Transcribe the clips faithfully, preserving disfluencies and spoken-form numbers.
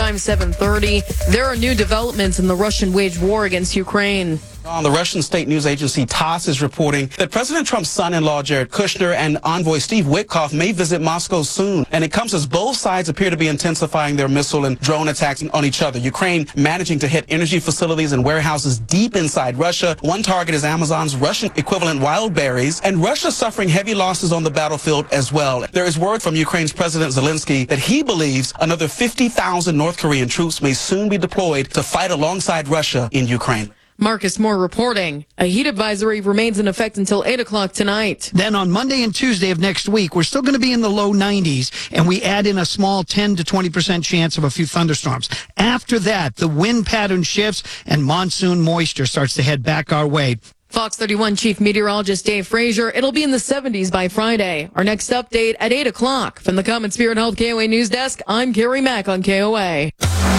time seven thirty. There are new developments in the Russian waged war against Ukraine. On the Russian state news agency TASS is reporting that President Trump's son-in-law Jared Kushner and envoy Steve Witkoff may visit Moscow soon. And it comes as both sides appear to be intensifying their missile and drone attacks on each other. Ukraine managing to hit energy facilities and warehouses deep inside Russia. One target is Amazon's Russian equivalent Wildberries. And Russia suffering heavy losses on the battlefield as well. There is word from Ukraine's President Zelensky that he believes another fifty thousand North Korean troops may soon be deployed to fight alongside Russia in Ukraine. Marcus Moore reporting. A heat advisory remains in effect until eight o'clock tonight. Then on Monday and Tuesday of next week, we're still going to be in the low nineties, and we add in a small ten to twenty percent chance of a few thunderstorms. After that, the wind pattern shifts and monsoon moisture starts to head back our way. Fox thirty-one Chief Meteorologist Dave Frazier. It'll be in the seventies by Friday. Our next update at eight o'clock. From the Common Spirit Health K O A News Desk, I'm Carrie Mack on K O A.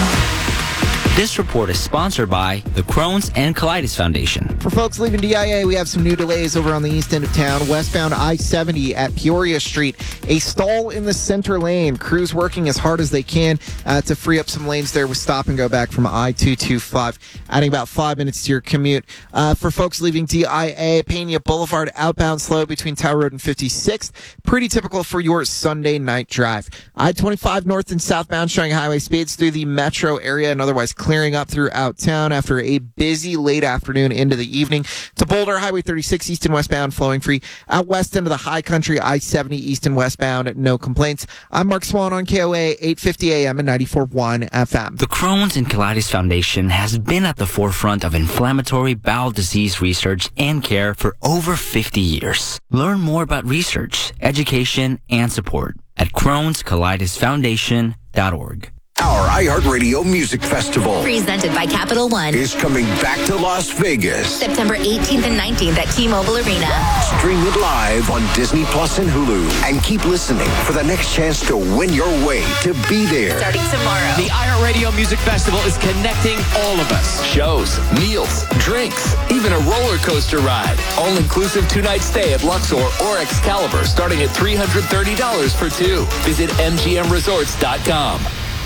This report is sponsored by the Crohn's and Colitis Foundation. For folks leaving D I A, we have some new delays over on the east end of town. Westbound I seventy at Peoria Street. A stall in the center lane. Crews working as hard as they can uh, to free up some lanes there with stop and go back from I two twenty-five, adding about five minutes to your commute. Uh, for folks leaving D I A, Pena Boulevard outbound slow between Tower Road and fifty-sixth. Pretty typical for your Sunday night drive. I twenty-five north and southbound showing highway speeds through the metro area and otherwise clearing up throughout town after a busy late afternoon into the evening. To Boulder, Highway thirty-six east and westbound flowing free. Out west into the high country, I seventy east and westbound, no complaints. I'm Mark Swan on K O A, eight fifty A M and ninety-four point one F M. The Crohn's and Colitis Foundation has been at the forefront of inflammatory bowel disease research and care for over fifty years. Learn more about research, education, and support at crohns colitis foundation dot org. Our iHeartRadio Music Festival, presented by Capital One, is coming back to Las Vegas. September eighteenth and nineteenth at T-Mobile Arena. Stream it live on Disney Plus and Hulu. And keep listening for the next chance to win your way to be there. Starting tomorrow. The iHeartRadio Music Festival is connecting all of us. Shows, meals, drinks, even a roller coaster ride. All-inclusive two-night stay at Luxor or Excalibur starting at three hundred thirty dollars for two. Visit M G M resorts dot com.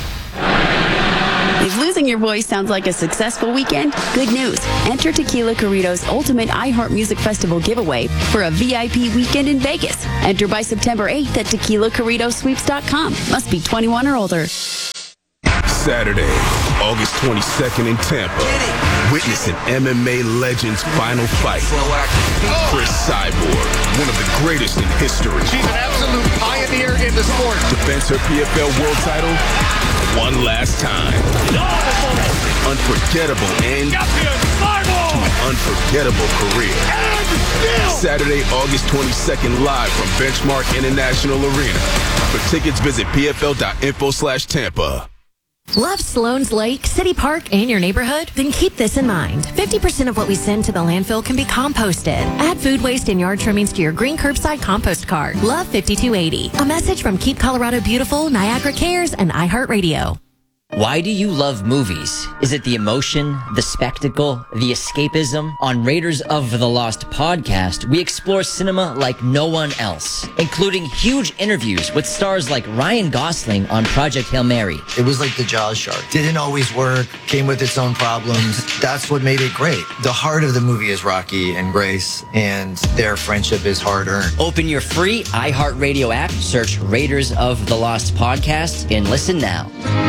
If losing your voice sounds like a successful weekend, good news. Enter Tequila Corrido's Ultimate iHeart Music Festival giveaway for a V I P weekend in Vegas. Enter by September eighth at tequila corrido sweeps dot com. Must be twenty-one or older. Saturday, August twenty-second in Tampa. Witness an M M A legend's final fight. Chris Cyborg, one of the greatest in history. She's an absolute pioneer in the sport. Defends her P F L world title one last time. Unforgettable end to an unforgettable career. Saturday, August twenty-second, live from Benchmark International Arena. For tickets, visit P F L dot info slash Tampa. Love Sloan's Lake, City Park, and your neighborhood? Then keep this in mind. fifty percent of what we send to the landfill can be composted. Add food waste and yard trimmings to your green curbside compost card. Love fifty-two eighty. A message from Keep Colorado Beautiful, Niagara Cares, and iHeartRadio. Why do you love movies? Is it the emotion, the spectacle, the escapism? On Raiders of the Lost podcast, we explore cinema like no one else, including huge interviews with stars like Ryan Gosling on Project Hail Mary. It was like the Jaws shark. Didn't always work, came with its own problems. That's what made it great. The heart of the movie is Rocky and Grace, and their friendship is hard-earned. Open your free iHeartRadio app, search Raiders of the Lost podcast, and listen now.